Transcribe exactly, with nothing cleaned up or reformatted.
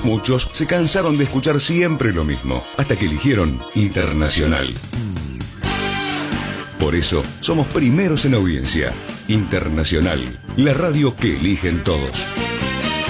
Muchos se cansaron de escuchar siempre lo mismo, hasta que eligieron Internacional. Por eso, somos primeros en audiencia. Internacional, la radio que eligen todos.